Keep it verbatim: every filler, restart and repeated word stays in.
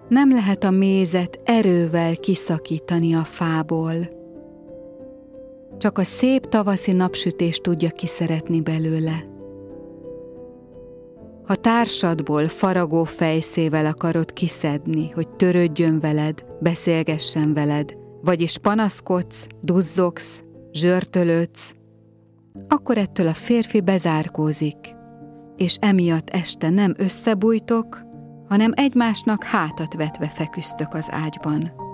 Nem lehet a mézet erővel kiszakítani a fából. Csak a szép tavaszi napsütés tudja kiszeretni belőle. Ha társadból faragó fejszével akarod kiszedni, hogy törődjön veled, beszélgessen veled, vagyis panaszkodsz, duzzogsz, zsörtölődsz, akkor ettől a férfi bezárkózik, és emiatt este nem összebújtok, hanem egymásnak hátat vetve feküsztök az ágyban.